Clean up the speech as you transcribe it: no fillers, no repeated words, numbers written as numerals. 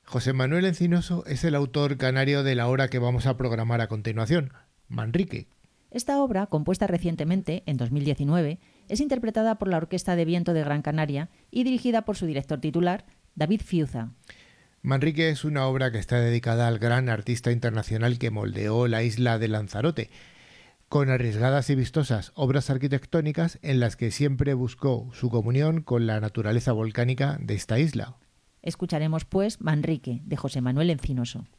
José Manuel Encinoso es el autor canario de la obra que vamos a programar a continuación, Manrique. Esta obra, compuesta recientemente, en 2019, es interpretada por la Orquesta de Viento de Gran Canaria y dirigida por su director titular, David Fiuza. Manrique es una obra que está dedicada al gran artista internacional que moldeó la isla de Lanzarote, con arriesgadas y vistosas obras arquitectónicas en las que siempre buscó su comunión con la naturaleza volcánica de esta isla. Escucharemos, pues, Manrique, de José Manuel Encinoso.